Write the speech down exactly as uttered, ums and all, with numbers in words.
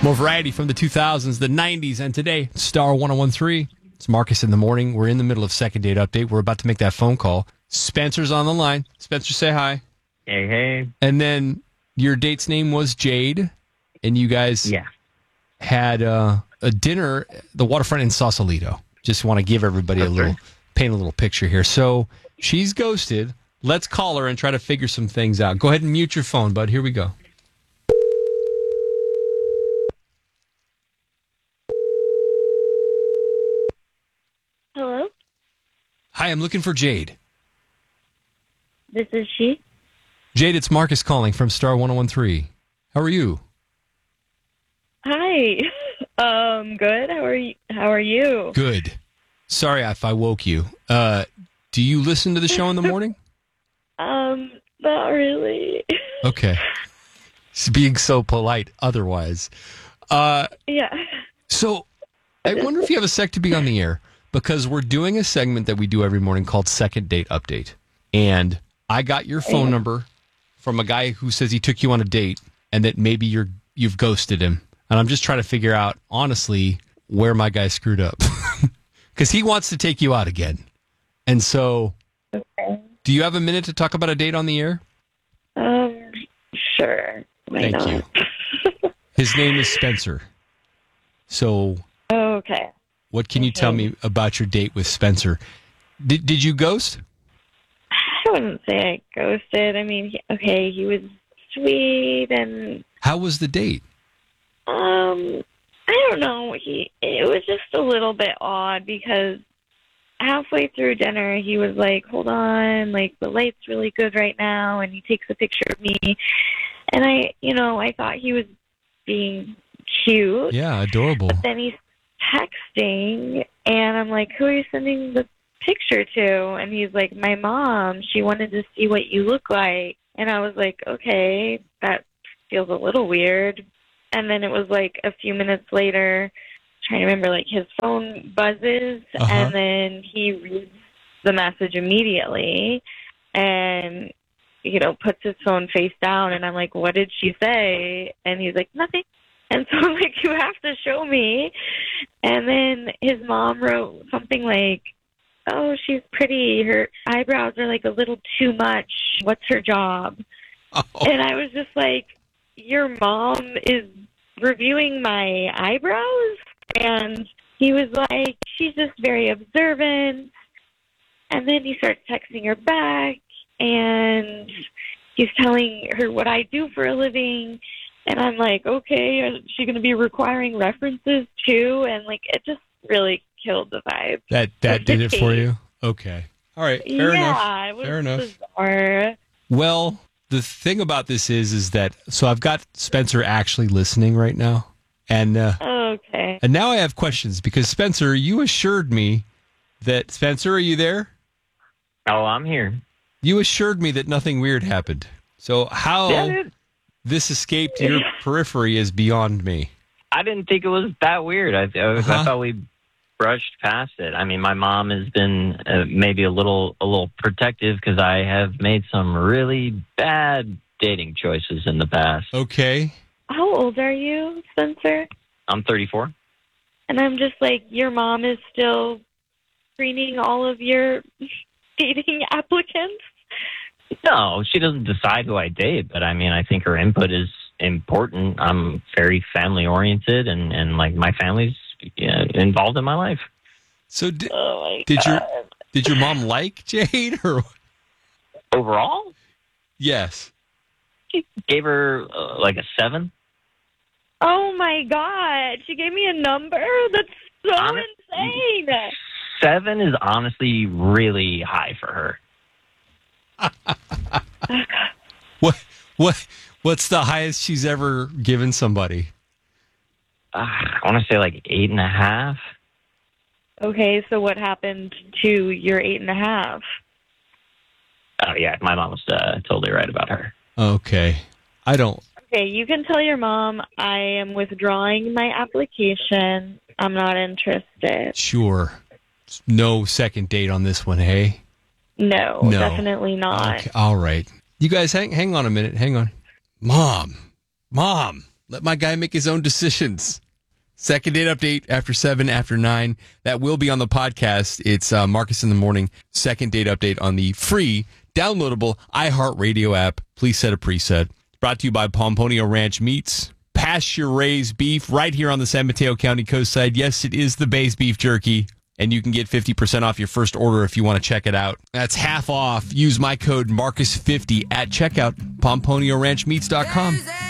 More variety from the two thousands, the nineties, and today, Star one oh one three. It's Marcus in the morning. We're in the middle of second date update. We're about to make that phone call. Spencer's on the line. Spencer, say hi. Hey, hey. And then your date's name was Jade, and you guys Yeah. had uh, a dinner at the waterfront in Sausalito. Just want to give everybody That's a little, right. paint a little picture here. So she's ghosted. Let's call her and try to figure some things out. Go ahead and mute your phone, bud. Here we go. Hello, Hi, I'm looking for Jade. this is she. Jade, it's Marcus calling from Star one oh one three. How are you? Hi. Um, good. How are you? How are you? Good. Sorry if I woke you. Uh, do you listen to the show in the morning? Um, not really. Okay. It's being so polite otherwise. Uh, Yeah. so I wonder if you have a sec to be on the air, because we're doing a segment that we do every morning called Second Date Update. And I got your phone number from a guy who says he took you on a date and that maybe you're you've ghosted him. And I'm just trying to figure out, honestly, where my guy screwed up. Because he wants to take you out again. And so, Okay. do you have a minute to talk about a date on the air? Um, sure. Why Thank not? you. His name is Spencer. So, Okay. what can you tell me about your date with Spencer? Did Did you ghost? I wouldn't say I ghosted. I mean, he, okay, he was sweet and How was the date? um, I don't know. He it was just a little bit odd because halfway through dinner, he was like, "Hold on, like the light's really good right now," and he takes a picture of me, and I, you know, I thought he was being cute. Yeah, adorable. Then he's texting, and I'm like, "Who are you sending the picture to?" And he's like, "My mom. She wanted to see what you look like." And I was like, "Okay, that feels a little weird." And then it was like a few minutes later, trying to remember, like his phone buzzes, Uh-huh. and then he reads the message immediately, and you know, puts his phone face down. And I'm like, "What did she say?" And he's like, "Nothing." And so I'm like, "You have to show me." And then his mom wrote something like, "Oh, she's pretty. Her eyebrows are like a little too much. What's her job?" Oh, And I was just like, "Your mom is reviewing my eyebrows?" And he was like, "She's just very observant." And then he starts texting her back, and he's telling her what I do for a living. And I'm like, "Okay, is she going to be requiring references too?" And like, it just really killed the vibe. that that did it for you? Okay. All right. Fair yeah, enough. it was Fair enough. bizarre. Well, the thing about this is, is that so I've got Spencer actually listening right now, and uh, Okay. and now I have questions because Spencer, you assured me that Spencer, are you there? Oh, I'm here. You assured me that nothing weird happened. So how Yeah, dude. this escaped your periphery is beyond me. I didn't think it was that weird. I, I, Uh-huh. I thought we brushed past it. I mean, my mom has been uh, maybe a little a little protective because I have made some really bad dating choices in the past. Okay. How old are you, Spencer? I'm thirty-four. And I'm just like, your mom is still screening all of your dating applicants? No, she doesn't decide who I date, but I mean, I think her input is important. I'm very family oriented, and, and like my family's yeah, involved in my life. So did, Oh my did your God. did your mom like Jade or Overall, yes? gave her uh, like a seven. Oh my God. She gave me a number? That's so Honest- insane. Seven is honestly really high for her. What what what's the highest she's ever given somebody? Uh, I want to say like eight and a half. Okay, so what happened to your eight and a half? Oh yeah, my mom was uh, totally right about her. Okay. I don't Okay, you can tell your mom I am withdrawing my application. I'm not interested. sure. No second date on this one, hey? No, No. definitely not. Okay, all right. You guys hang hang on a minute. Hang on. Mom. Mom. Let my guy make his own decisions. Second date update after seven, after nine. That will be on the podcast. It's uh, Marcus in the Morning. Second date update on the free, downloadable iHeartRadio app. Please set a preset. Brought to you by Pomponio Ranch Meats. Pasture-raised beef right here on the San Mateo County coastside. Yes, it is the Bay's beef jerky. And you can get fifty percent off your first order if you want to check it out. That's half off. Use my code Marcus fifty at checkout, pomponio ranch meats dot com.